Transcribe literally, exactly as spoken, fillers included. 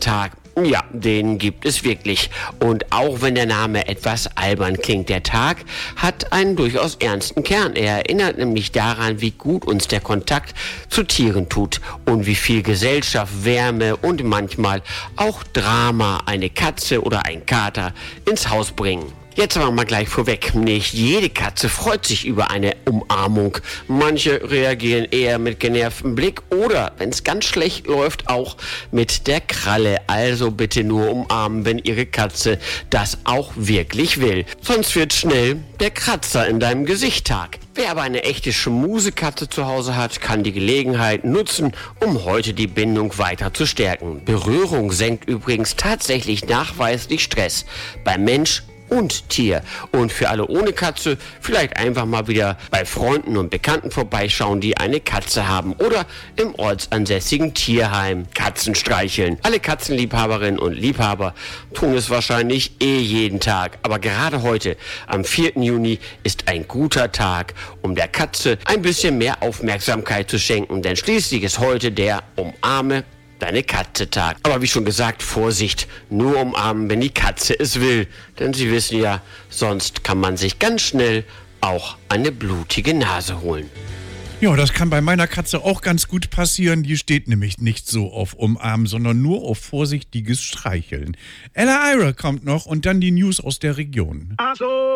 Katzentag. Ja, den gibt es wirklich. Und auch wenn der Name etwas albern klingt, der Tag hat einen durchaus ernsten Kern. Er erinnert nämlich daran, wie gut uns der Kontakt zu Tieren tut und wie viel Gesellschaft, Wärme und manchmal auch Drama eine Katze oder ein Kater ins Haus bringen. Jetzt aber mal gleich vorweg, nicht jede Katze freut sich über eine Umarmung. Manche reagieren eher mit genervtem Blick oder, wenn es ganz schlecht läuft, auch mit der Kralle. Also bitte nur umarmen, wenn Ihre Katze das auch wirklich will. Sonst wird schnell der Kratzer in deinem Gesicht Tag. Wer aber eine echte Schmusekatze zu Hause hat, kann die Gelegenheit nutzen, um heute die Bindung weiter zu stärken. Berührung senkt übrigens tatsächlich nachweislich Stress beim Mensch und Tier. Und für alle ohne Katze vielleicht einfach mal wieder bei Freunden und Bekannten vorbeischauen, die eine Katze haben oder im ortsansässigen Tierheim Katzen streicheln. Alle Katzenliebhaberinnen und Liebhaber tun es wahrscheinlich eh jeden Tag. Aber gerade heute, am vierten Juni, ist ein guter Tag, um der Katze ein bisschen mehr Aufmerksamkeit zu schenken. Denn schließlich ist heute der Umarme deine Katze-Tag. Aber wie schon gesagt, Vorsicht, nur umarmen, wenn die Katze es will. Denn Sie wissen ja, sonst kann man sich ganz schnell auch eine blutige Nase holen. Ja, das kann bei meiner Katze auch ganz gut passieren. Die steht nämlich nicht so auf Umarmen, sondern nur auf vorsichtiges Streicheln. Ella Ira kommt noch und dann die News aus der Region. Ach so.